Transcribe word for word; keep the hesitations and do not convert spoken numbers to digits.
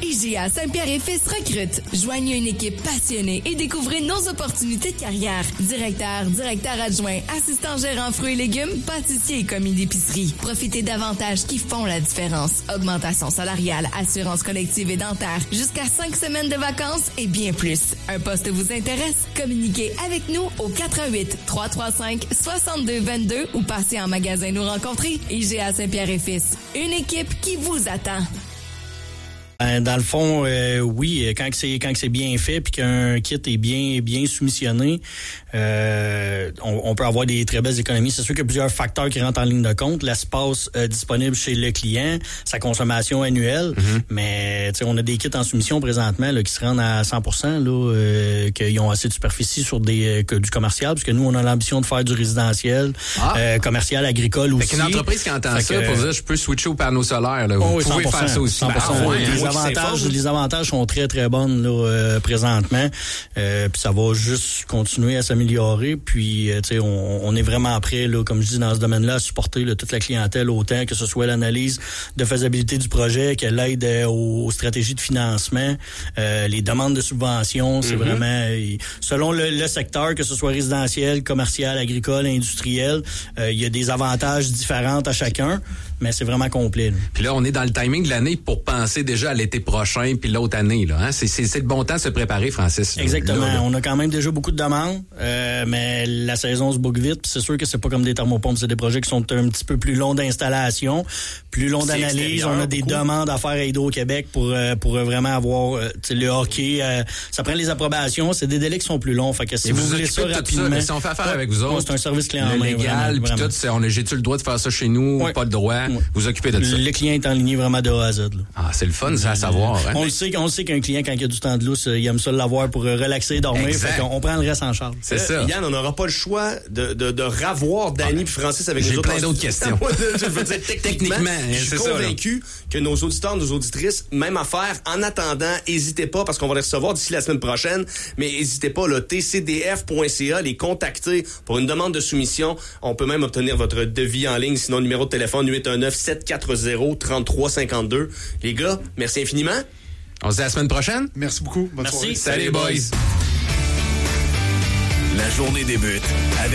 I G A Saint-Pierre-et-Fils recrute. Joignez une équipe passionnée et découvrez nos opportunités de carrière. Directeur, directeur adjoint, assistant gérant fruits et légumes, pâtissier et commis d'épicerie. Profitez d'avantages qui font la différence. Augmentation salariale, assurance collective et dentaire, jusqu'à cinq semaines de vacances et bien plus. Un poste vous intéresse? Communiquez avec nous au quatre un huit, trois trois cinq, six deux deux deux ou passez en magasin nous rencontrer. I G A Saint-Pierre-et-Fils. Une équipe qui vous attend. Dans le fond, euh, oui, quand que c'est quand que c'est bien fait puis qu'un kit est bien bien soumissionné, euh, on, on peut avoir des très belles économies. C'est sûr qu'il y a plusieurs facteurs qui rentrent en ligne de compte. L'espace euh, disponible chez le client, sa consommation annuelle, mm-hmm. mais tu sais, on a des kits en soumission présentement là, qui se rendent à cent pour cent là, euh, qu'ils ont assez de superficie sur des euh, que du commercial, parce que nous on a l'ambition de faire du résidentiel, ah. euh, commercial, agricole aussi. Fait qu'une entreprise qui entend fait ça que, pour dire je peux switcher aux panneaux solaires, là, vous oh, oui, pouvez cent pour cent, faire ça aussi. cent pour cent. Ben, ah, ouais, les avantages, les avantages sont très très bonnes là euh, présentement. Euh, puis ça va juste continuer à s'améliorer. Puis euh, tu sais, on, on est vraiment prêt là, comme je dis dans ce domaine-là, à supporter là, toute la clientèle autant que ce soit l'analyse de faisabilité du projet, que l'aide euh, aux, aux stratégies de financement, euh, les demandes de subventions. C'est mm-hmm. vraiment euh, selon le, le secteur, que ce soit résidentiel, commercial, agricole, industriel, euh, il y a des avantages différents à chacun. Mais c'est vraiment complet. Là. Puis là, on est dans le timing de l'année pour penser déjà à l'été prochain puis l'autre année. Là, hein? c'est, c'est, c'est le bon temps de se préparer, Francis. Là. Exactement. Là, là. On a quand même déjà beaucoup de demandes, euh, mais la saison se boucle vite. Puis c'est sûr que c'est pas comme des thermopompes. C'est des projets qui sont un petit peu plus longs d'installation, plus longs c'est d'analyse. On a des beaucoup. demandes à faire à Hydro-Québec pour, euh, pour vraiment avoir euh, le hockey. Euh, ça prend les approbations. C'est des délais qui sont plus longs. Fait que si vous, vous voulez ça rapidement... Ça, si on fait affaire ouais, avec vous autres... C'est un service clé en main. Légal, puis tout, c'est, on a, j'ai-tu le droit de faire ça chez nous? Ouais. Pas le droit? Ouais. Vous occupez de ça. Le client est en ligne vraiment de A à Z. Là. Ah, c'est le fun, ça, à savoir. Hein? On le sait, on le sait qu'un client, quand il y a du temps de lousse, il aime ça l'avoir pour relaxer et dormir. Exact. Fait qu'on on prend le reste en charge. C'est euh, ça. Yann, on n'aura pas le choix de, de, de ravoir Danny et ah, Francis avec j'ai les autres. J'ai plein d'autres questions. Je veux dire, techniquement, techniquement je suis convaincu ça, que nos auditeurs, nos auditrices, même affaire. En attendant, n'hésitez pas, parce qu'on va les recevoir d'ici la semaine prochaine, mais n'hésitez pas, le t c d f point c a, les contacter pour une demande de soumission. On peut même obtenir votre devis en ligne, sinon numéro de téléphone huit un neuf, sept quatre zéro, trois trois cinq deux. Les gars, merci infiniment. On se dit à la semaine prochaine. Merci beaucoup. Bonne merci. soirée. Salut, boys. La journée débute avec